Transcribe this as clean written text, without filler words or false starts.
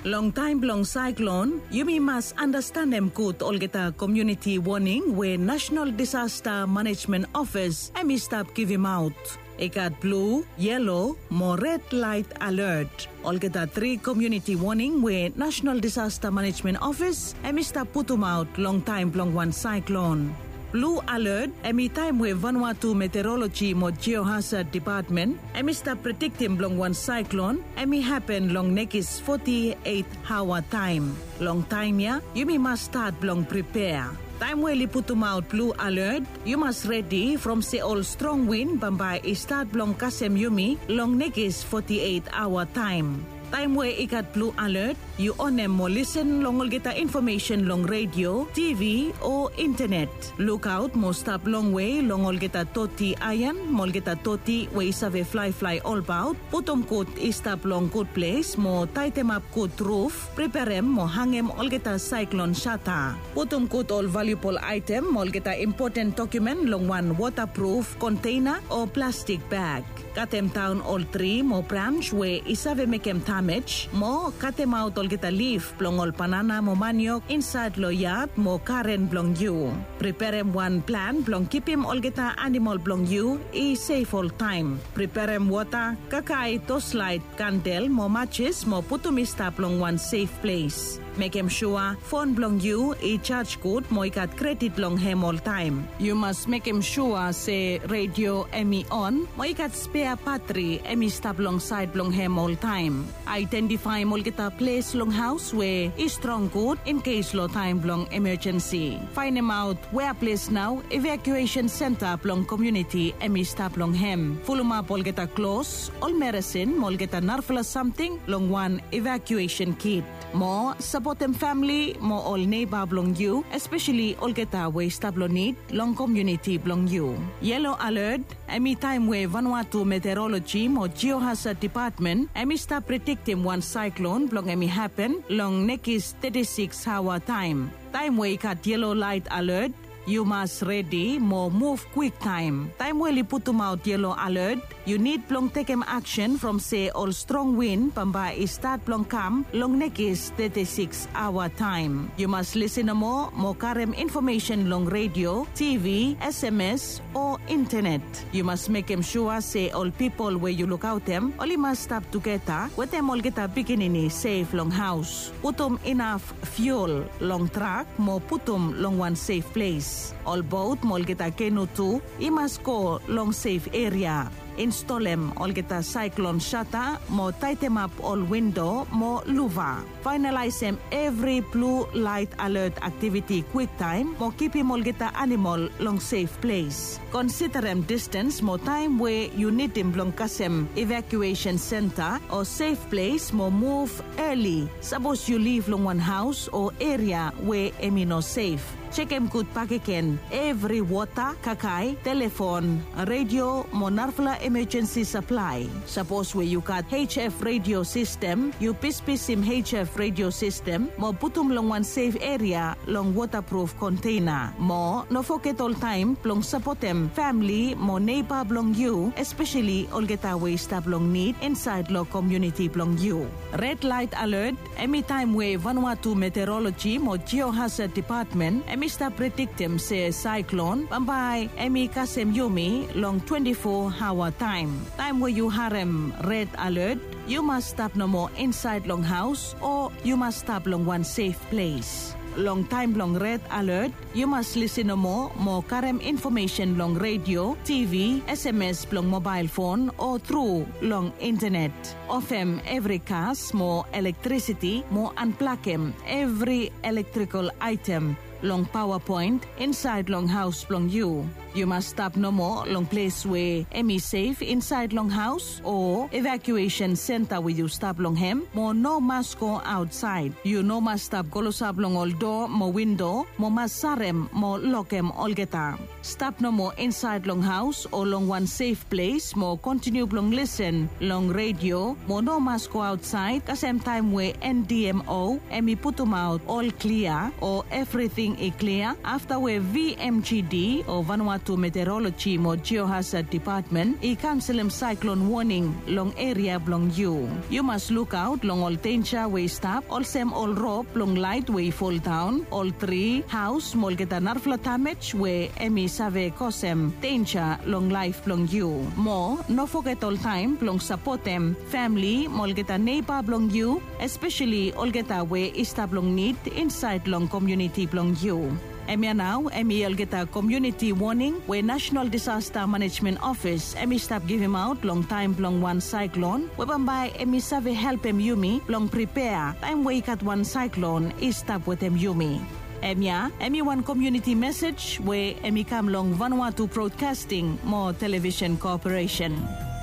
Long time long cyclone, you must understand them good Olgeta community warning where National Disaster Management Office stop give him out. It got blue, yellow, more red light alert. Olgeta 3 community warning where National Disaster Management Office stop put him out long time long one cyclone. Blue alert, time where Vanuatu Meteorology mo Geohazard Department, stop predicting long one cyclone, happen long next 48-hour time. Long time ya, you must start long prepare. Time where you put out blue alert, you must ready from say all strong wind bambay start long kasem yumi long next 48-hour time. Time where it got blue alert, you on them more listen long will get information long radio, TV or internet. Look out more stop long way long will get a toti iron, more get a toti way save fly all about. Put good stop long good place, more tight them up good roof, prepare them more hang them all get a cyclone shutter. Put good all valuable item, more get a important document long one waterproof container or plastic bag. Cut them down all 3 more branch where isave make them damage. Mo cut them out all get a leaf blong all banana mo maniok inside lo yard mo karen blong you. Prepare them one plan blong keep him all get a animal blong you is safe all time. Prepare them water, kakai, toast light, candle, mo matches, mo putumista blong one safe place. Make him sure phone blong you charge good mo ikat credit long him all time. You must make him sure say radio on mo ikat spare battery stop long side long him all time. Identify mo kita place long house where is strong good in case low time long emergency. Find him out where place now evacuation center long community stop long him. Full up all get a clothes, all medicine, mo get a narfla something long one evacuation kit. Mo support them family, mo all neighbor blong you, especially all get a way stablo need long community blong you. Yellow alert, time where Vanuatu Meteorology mo Geohazard Department, stop predicting one cyclone blong happen long next 36-hour time. Time where got yellow light alert, you must ready more move quick time. Time where you put them out yellow alert, you need long take action from say all strong wind pamba start long come long next 36-hour time. You must listen more karem information long radio, TV, SMS or internet. You must make them sure say all people where you look out them only must stop together with them all get a beginning safe long house. Put them enough fuel long truck mo put them long one safe place. All boat mo get a canoe too, you must go long safe area. Install them all get a cyclone shutter, mo tight them up all window, mo luva. Finalize them every blue light alert activity quick time, mo keep him all get a animal long safe place. Consider them distance, mo time where you need them long kasem evacuation center or safe place, mo move early. Suppose you live long one house or area where no safe. Check em good pakiken every water, kakai, telephone, radio, monarfla emergency supply. Suppose where you got HF radio system, you piece him HF radio system, mo putum long one safe area, long waterproof container. Mo, no forget all time, long support them family, mo neighbor blong you, especially all get away stop long need inside lo community blong you. Red light alert, time where Vanuatu Meteorology mo Geohazard Department, stop predict them say cyclone bambay kasem yumi long 24-hour time. Time where you harem red alert, you must stop no more inside long house or you must stop long one safe place. Long time long red alert, you must listen no more karem information long radio, TV, SMS long mobile phone or through long internet. Off em every cars, more electricity, more unplug em every electrical item long PowerPoint inside long house long you. You must stop no more long place where safe inside long house or evacuation center where you stop long hem. More no must go outside. You no must stop golosab long all door, mo window, mo must sarem, mo lokem all geta. Stop no more inside long house or long one safe place. Mo continue long listen long radio. Mo no must go outside. The same time where NDMO put them out all clear or everything is clear after where VMGD or Vanuatu Vanuatu Meteorology mo Geohazard Department I cancel cyclone warning long area blong you. You must look out long all tencha way stop, all sem all rope long light way fall down, all three house mol geta narfla damage way emi save kosem tencha long life blong you. More, no forget all time blong support them family mol geta neighbor blong you, especially all geta way ista blong need inside long community blong you. Emi now, emi geta community warning where National Disaster Management Office emi stop give him out long time long one cyclone. Webambay emi save help em yumi long prepare time wake at one cyclone is stop with em yumi. Emi one community message where emi come long Vanuatu Broadcasting more television corporation.